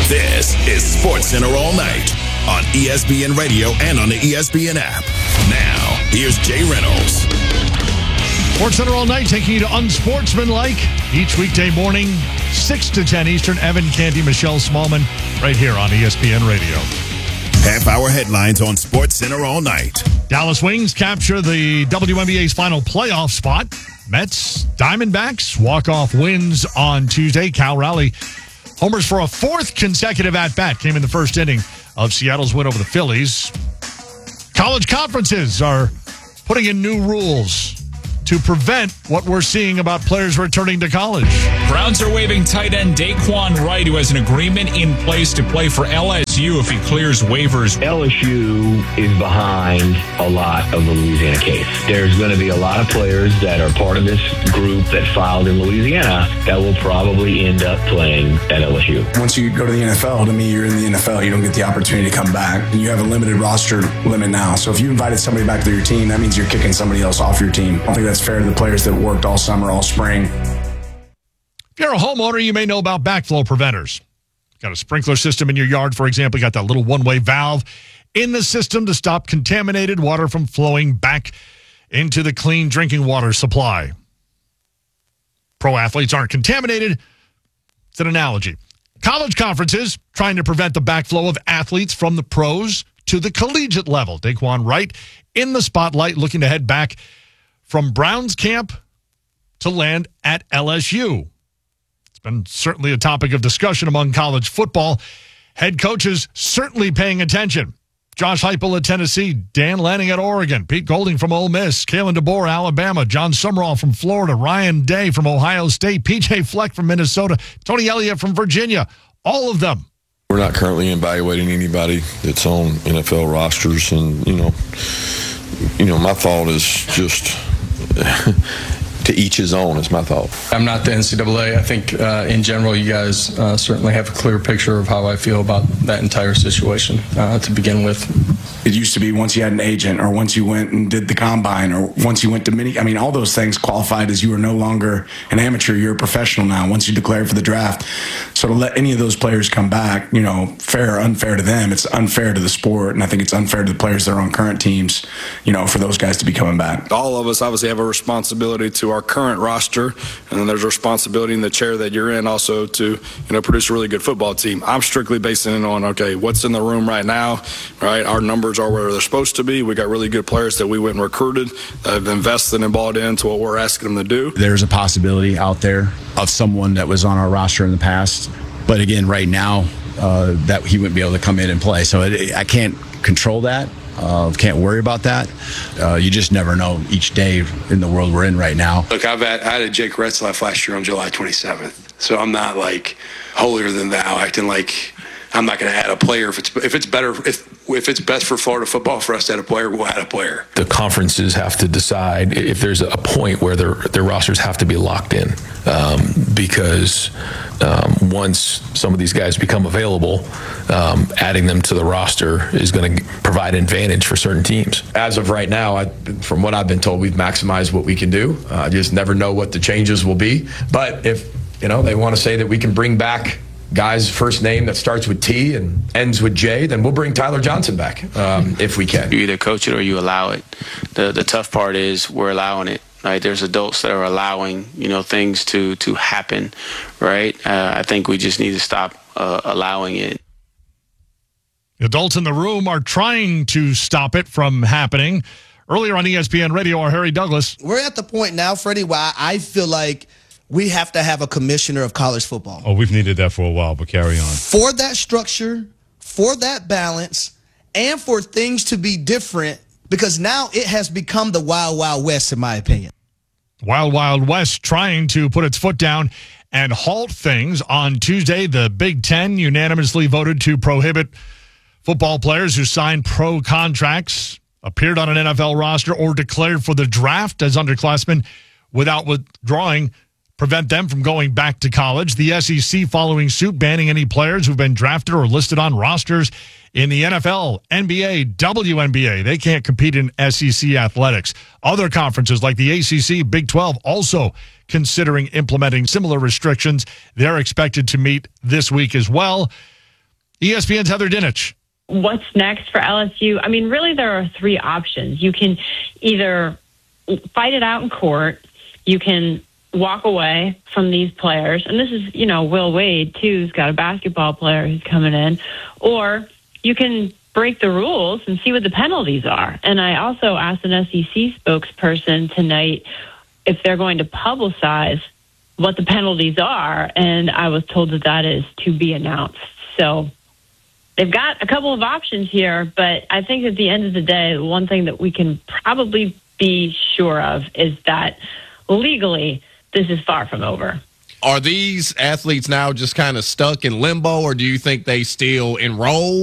This is SportsCenter All Night on ESPN Radio and on the ESPN app. Now, here's Jay Reynolds. SportsCenter All Night, taking you to unsportsmanlike each weekday morning, 6 to 10 Eastern. Evan Canty, Michelle Smallman, right here on ESPN Radio. Half-hour headlines on SportsCenter All Night. Dallas Wings capture the WNBA's final playoff spot. Mets, Diamondbacks, walk-off wins on Tuesday. Cal Raleigh homers for a fourth consecutive at-bat. Came in the first inning of Seattle's win over the Phillies. College conferences are putting in new rules to prevent what we're seeing about players returning to college. Browns are waiving tight end Daquan Wright, who has an agreement in place to play for LSU if he clears waivers. LSU is behind a lot of the Louisiana case. There's going to be a lot of players that are part of this group that filed in Louisiana that will probably end up playing at LSU. Once you go to the NFL, to me, you're in the NFL. You don't get the opportunity to come back. And you have a limited roster limit now. So if you invited somebody back to your team, that means you're kicking somebody else off your team. I don't think that's fair to the players that worked all summer, all spring. If you're a homeowner, you may know about backflow preventers. Got a sprinkler system in your yard, for example. You got that little one-way valve in the system to stop contaminated water from flowing back into the clean drinking water supply. Pro athletes aren't contaminated. It's an analogy. College conferences trying to prevent the backflow of athletes from the pros to the collegiate level. Daquan Wright in the spotlight, looking to head back from Browns camp to land at LSU. It's been certainly a topic of discussion among college football. Head coaches certainly paying attention. Josh Heupel at Tennessee, Dan Lanning at Oregon, Pete Golding from Ole Miss, Kalen DeBoer, Alabama, John Summerall from Florida, Ryan Day from Ohio State, P.J. Fleck from Minnesota, Tony Elliott from Virginia, all of them. We're not currently evaluating anybody that's on NFL rosters, and my thought is just to each his own is my thought. I'm not the NCAA. I think in general you guys certainly have a clear picture of how I feel about that entire situation to begin with. It used to be once you had an agent or once you went and did the combine or once you went to all those things qualified as you are no longer an amateur, you're a professional now once you declared for the draft. So to let any of those players come back, fair or unfair to them, it's unfair to the sport, and I think it's unfair to the players that are on current teams, for those guys to be coming back. All of us obviously have a responsibility to our current roster, and then there's a responsibility in the chair that you're in also to, produce a really good football team. I'm strictly basing it on, what's in the room right now, right? Our numbers are where they're supposed to be. We got really good players that we went and recruited, that have invested and bought into what we're asking them to do. There's a possibility out there of someone that was on our roster in the past, but again, right now, that he wouldn't be able to come in and play. So I can't control that. Can't worry about that. You just never know each day in the world we're in right now. Look, I had a Jake Retzlaff last year on July 27th, so I'm not like holier than thou, acting like I'm not going to add a player if it's best for Florida football for us to add a player, we'll add a player. The conferences have to decide if there's a point where their rosters have to be locked in, because once some of these guys become available, adding them to the roster is going to provide an advantage for certain teams. As of right now, from what I've been told, we've maximized what we can do. I just never know what the changes will be. But if they want to say that we can bring back guy's first name that starts with T and ends with J, then we'll bring Tyler Johnson back if we can. You either coach it or you allow it. The tough part is we're allowing it. Right? There's adults that are allowing things to happen. Right? I think we just need to stop allowing it. Adults in the room are trying to stop it from happening. Earlier on ESPN Radio, our Harry Douglas. We're at the point now, Freddie, where I feel like we have to have a commissioner of college football. Oh, we've needed that for a while, but carry on. For that structure, for that balance, and for things to be different, because now it has become the Wild Wild West, in my opinion. Wild Wild West trying to put its foot down and halt things. On Tuesday, the Big Ten unanimously voted to prohibit football players who signed pro contracts, appeared on an NFL roster, or declared for the draft as underclassmen without withdrawing, prevent them from going back to college. The SEC following suit, banning any players who've been drafted or listed on rosters in the NFL, NBA, WNBA. They can't compete in SEC athletics. Other conferences like the ACC, Big 12, also considering implementing similar restrictions. They're expected to meet this week as well. ESPN's Heather Dinich. What's next for LSU? I mean, really, there are three options. You can either fight it out in court, you can walk away from these players, and this is, Will Wade, too, who's got a basketball player who's coming in, or you can break the rules and see what the penalties are. And I also asked an SEC spokesperson tonight if they're going to publicize what the penalties are, and I was told that is to be announced. So they've got a couple of options here, but I think at the end of the day, one thing that we can probably be sure of is that legally, this is far from over. Are these athletes now just kind of stuck in limbo, or do you think they still enroll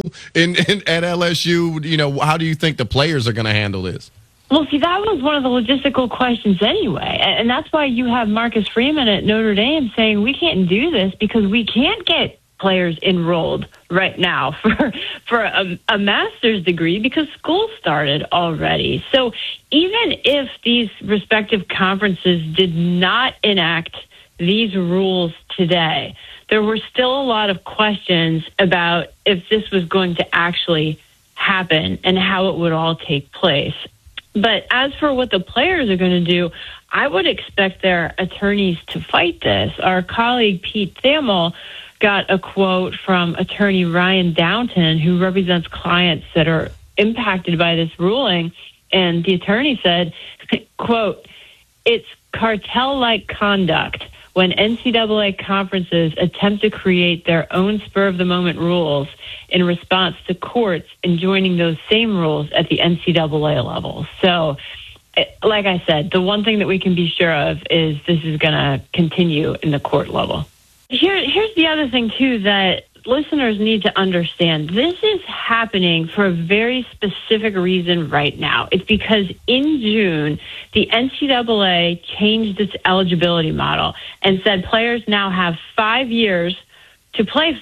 at LSU? How do you think the players are going to handle this? Well, see, that was one of the logistical questions anyway, and that's why you have Marcus Freeman at Notre Dame saying we can't do this because we can't get players enrolled right now for a master's degree because school started already. So even if these respective conferences did not enact these rules today, there were still a lot of questions about if this was going to actually happen and how it would all take place. But as for what the players are going to do, I would expect their attorneys to fight this. Our colleague Pete Thamel got a quote from attorney Ryan Downton, who represents clients that are impacted by this ruling. And the attorney said, quote, "It's cartel-like conduct when NCAA conferences attempt to create their own spur-of-the-moment rules in response to courts enjoining those same rules at the NCAA level." So, like I said, the one thing that we can be sure of is this is going to continue in the court level. Here's the other thing, too, that listeners need to understand. This is happening for a very specific reason right now. It's because in June, the NCAA changed its eligibility model and said players now have 5 years to play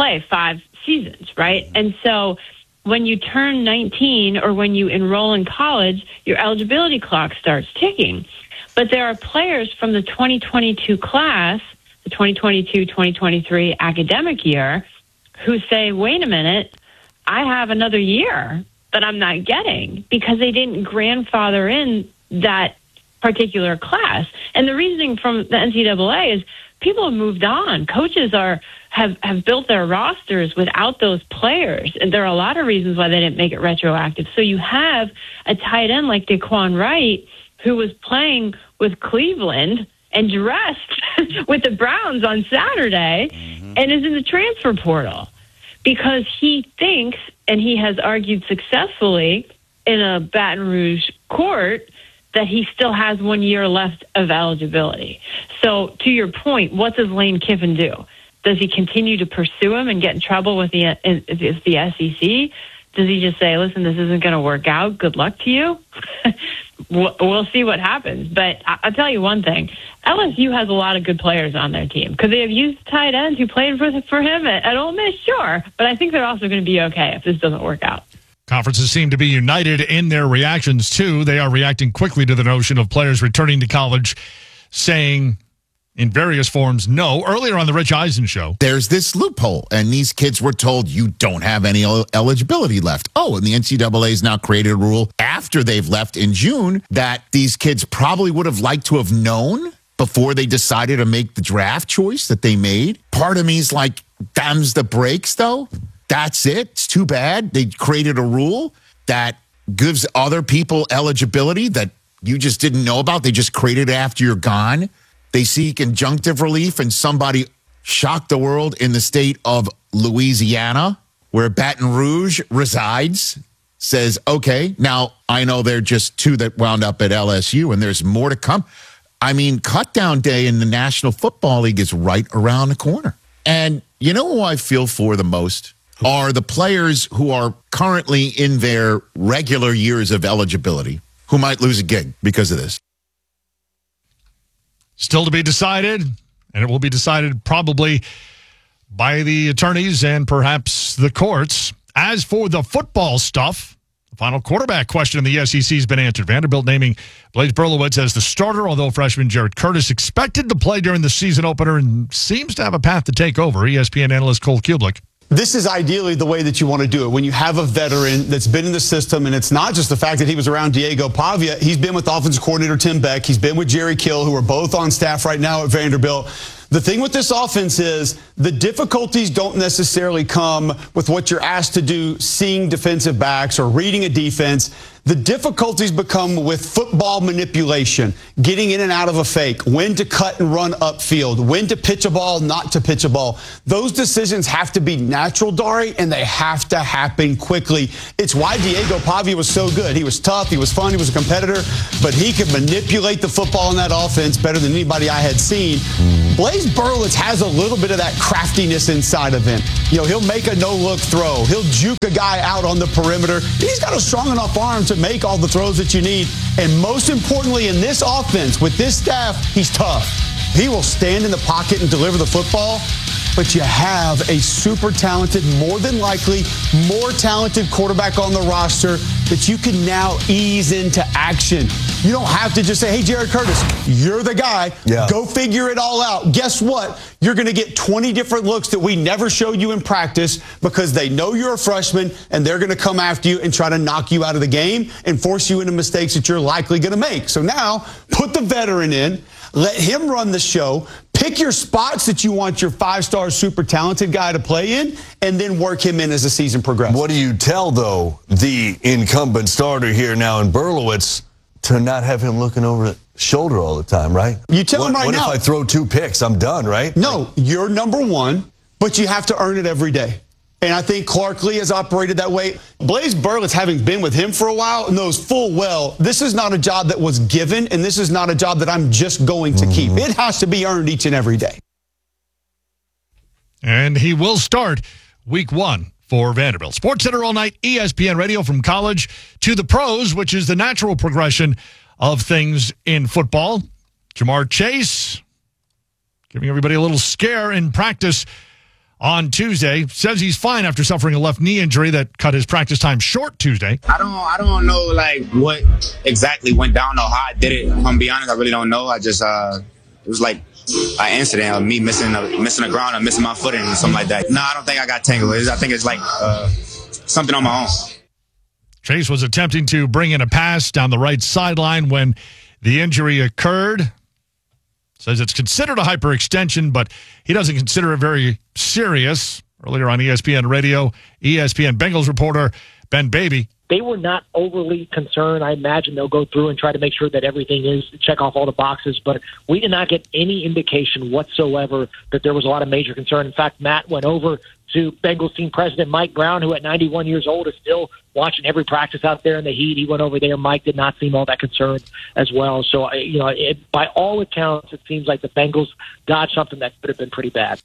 5 seasons, right? And so when you turn 19 or when you enroll in college, your eligibility clock starts ticking. But there are players from the 2022 class, the 2022-2023 academic year, who say, wait a minute, I have another year that I'm not getting because they didn't grandfather in that particular class. And the reasoning from the NCAA is people have moved on. Coaches have built their rosters without those players. And there are a lot of reasons why they didn't make it retroactive. So you have a tight end like Daquan Wright, who was playing with Cleveland and dressed with the Browns on Saturday and is in the transfer portal because he thinks, and he has argued successfully in a Baton Rouge court, that he still has 1 year left of eligibility. So to your point, what does Lane Kiffin do? Does he continue to pursue him and get in trouble with the SEC? Does he just say, listen, this isn't going to work out. Good luck to you? We'll see what happens. But I'll tell you one thing. LSU has a lot of good players on their team. Could they have used tight ends who played for him at Ole Miss? Sure. But I think they're also going to be okay if this doesn't work out. Conferences seem to be united in their reactions, too. They are reacting quickly to the notion of players returning to college, saying in various forms no. Earlier on the Rich Eisen show, there's this loophole, and these kids were told you don't have any eligibility left. Oh, and the NCAA has now created a rule after they've left in June that these kids probably would have liked to have known before they decided to make the draft choice that they made. Part of me is like, them's the breaks, though. That's it. It's too bad. They created a rule that gives other people eligibility that you just didn't know about. They just created it after you're gone. They seek injunctive relief, and somebody shocked the world in the state of Louisiana, where Baton Rouge resides, says, okay, now I know there are just 2 that wound up at LSU, and there's more to come. I mean, cutdown day in the National Football League is right around the corner. And you know who I feel for the most? Are the players who are currently in their regular years of eligibility who might lose a gig because of this. Still to be decided, and it will be decided probably by the attorneys and perhaps the courts. As for the football stuff, the final quarterback question in the SEC has been answered. Vanderbilt naming Blake Berlowitz as the starter, although freshman Jared Curtis expected to play during the season opener and seems to have a path to take over. ESPN analyst Cole Kublik. This is ideally the way that you want to do it. When you have a veteran that's been in the system, and it's not just the fact that he was around Diego Pavia. He's been with offensive coordinator Tim Beck. He's been with Jerry Kill, who are both on staff right now at Vanderbilt. The thing with this offense is the difficulties don't necessarily come with what you're asked to do, seeing defensive backs or reading a defense. The difficulties become with football manipulation, getting in and out of a fake, when to cut and run upfield, when to pitch a ball, not to pitch a ball. Those decisions have to be natural, Dari, and they have to happen quickly. It's why Diego Pavia was so good. He was tough, he was fun, he was a competitor, but he could manipulate the football in that offense better than anybody I had seen. Blaise Berlitz has a little bit of that craftiness inside of him. You know, he'll make a no-look throw. He'll juke a guy out on the perimeter. He's got a strong enough arm to make all the throws that you need. And most importantly, in this offense, with this staff, he's tough. He will stand in the pocket and deliver the football. But you have a super talented, more than likely, more talented quarterback on the roster that you can now ease into action. You don't have to just say, hey, Jared Curtis, you're the guy. Yeah. Go figure it all out. Guess what? You're going to get 20 different looks that we never showed you in practice because they know you're a freshman and they're going to come after you and try to knock you out of the game and force you into mistakes that you're likely going to make. So now put the veteran in, let him run the show, pick your spots that you want your five-star super talented guy to play in, and then work him in as the season progresses. What do you tell, though, the incumbent starter here now in Berlowitz to not have him looking over the shoulder all the time, right? You tell him right now. What if I throw 2 picks? I'm done, right? No, you're number one, but you have to earn it every day. And I think Clark Lee has operated that way. Blaise Berlitz, having been with him for a while, knows full well this is not a job that was given, and this is not a job that I'm just going to keep. It has to be earned each and every day. And he will start week 1 for Vanderbilt. SportsCenter all night, ESPN Radio, from college to the pros, which is the natural progression of things in football. Ja'Marr Chase giving everybody a little scare in practice on Tuesday. Says he's fine after suffering a left knee injury that cut his practice time short Tuesday. I don't know like what exactly went down or how I did it. I'm be honest, I really don't know. I just it was like an incident of me missing the ground or missing my footing or something like that. No, I don't think I got tangled. I think it's like something on my own. Chase was attempting to bring in a pass down the right sideline when the injury occurred. Says it's considered a hyperextension, but he doesn't consider it very serious. Earlier on ESPN Radio, ESPN Bengals reporter Ben Baby. They were not overly concerned. I imagine they'll go through and try to make sure that everything is, check off all the boxes, but we did not get any indication whatsoever that there was a lot of major concern. In fact, Matt went over to Bengals team president Mike Brown, who at 91 years old is still watching every practice out there in the heat. He went over there. Mike did not seem all that concerned as well. So, by all accounts, it seems like the Bengals dodged something that could have been pretty bad.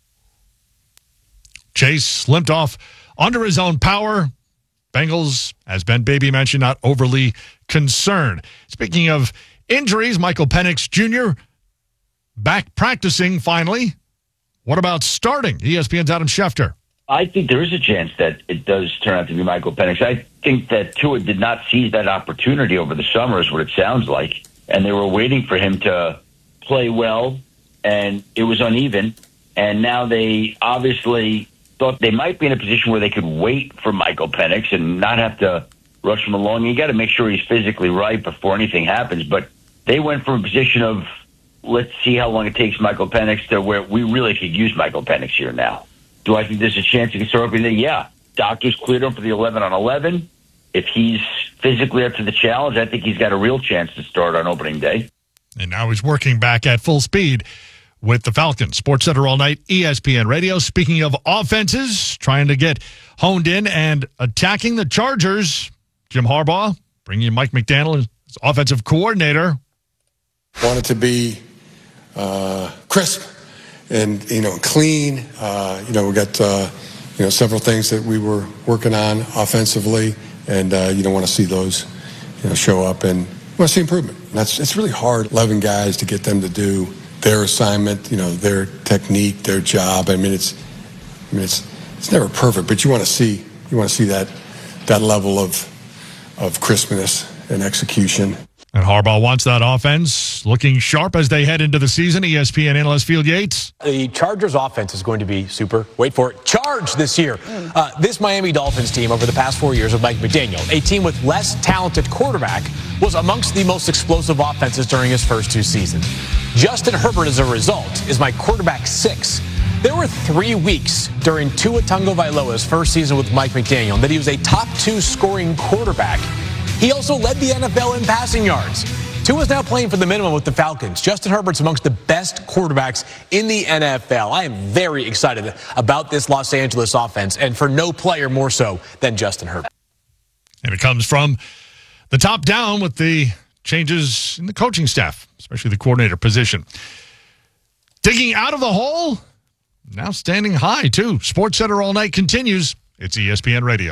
Chase limped off under his own power. Bengals, as Ben Baby mentioned, not overly concerned. Speaking of injuries, Michael Penix Jr. back practicing finally. What about starting? ESPN's Adam Schefter. I think there is a chance that it does turn out to be Michael Penix. I think that Tua did not seize that opportunity over the summer is what it sounds like. And they were waiting for him to play well, and it was uneven. And now they obviously thought they might be in a position where they could wait for Michael Penix and not have to rush him along. You got to make sure he's physically right before anything happens. But they went from a position of, let's see how long it takes Michael Penix to where we really could use Michael Penix here now. Do I think there's a chance he can start opening day? Yeah. Doctors cleared him for the 11-on-11. If he's physically up to the challenge, I think he's got a real chance to start on opening day. And now he's working back at full speed with the Falcons. SportsCenter all night, ESPN Radio. Speaking of offenses, trying to get honed in and attacking the Chargers, Jim Harbaugh bringing in Mike McDaniel as offensive coordinator. Wanted to be crisp and clean. We got several things that we were working on offensively, and you don't want to see those show up, and you want to see improvement. And it's really hard 11 guys to get them to do their assignment, their technique, their job. It's never perfect, but you want to see that level of crispness and execution. And Harbaugh wants that offense looking sharp as they head into the season. ESPN analyst Field Yates. The Chargers offense is going to be super, wait for it, charged this year. This Miami Dolphins team over the past 4 years with Mike McDaniel, a team with less talented quarterback, was amongst the most explosive offenses during his first 2 seasons. Justin Herbert, as a result, is my quarterback 6. There were 3 weeks during Tua Tagovailoa's first season with Mike McDaniel that he was a top 2 scoring quarterback. He also led the NFL in passing yards. Tua's now playing for the minimum with the Falcons. Justin Herbert's amongst the best quarterbacks in the NFL. I am very excited about this Los Angeles offense, and for no player more so than Justin Herbert. And it comes from the top down with the changes in the coaching staff, especially the coordinator position. Digging out of the hole, now standing high, too. SportsCenter All Night continues. It's ESPN Radio.